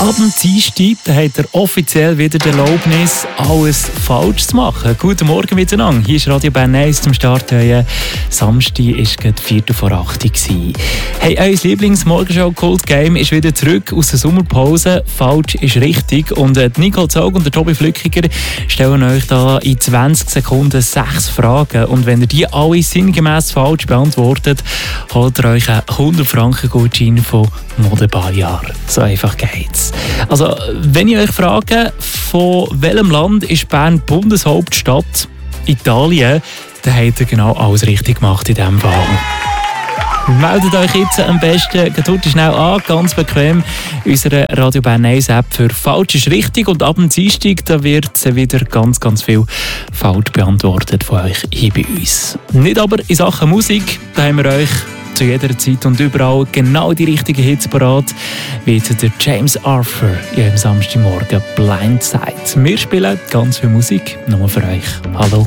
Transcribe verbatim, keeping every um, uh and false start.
Ab dem Dienstag hat er offiziell wieder die Erlaubnis, alles falsch zu machen. Guten Morgen miteinander. Hier ist Radio Bern eins zum Start. Heute Samstag war gerade Viertel vor acht. Hey, euer Lieblings-Morgenshow-Kult-Game ist wieder zurück aus der Sommerpause. Falsch ist richtig. Und Nicole Zog und der Tobi Flückiger stellen euch da in zwanzig Sekunden sechs Fragen. Und wenn ihr die alle sinngemäß falsch beantwortet, holt ihr euch einen hundert Franken Gutschein von Modebarjahr. So einfach geht's. Also, wenn ich euch frage, von welchem Land ist Bern Bundeshauptstadt? Italien, dann habt ihr genau alles richtig gemacht in diesem Fall. Meldet euch jetzt am besten ganz schnell an, ganz bequem, unsere Radio Bern eins App für «Falsch ist richtig». Und ab dem Dienstag da wird wieder ganz, ganz viel falsch beantwortet von euch hier bei uns. Nicht aber in Sachen Musik, da haben wir euch zu jeder Zeit und überall genau die richtigen Hits parat, wie der James Arthur ja, am Samstagmorgen Blindside. Wir spielen ganz viel Musik, nur für euch. Hallo.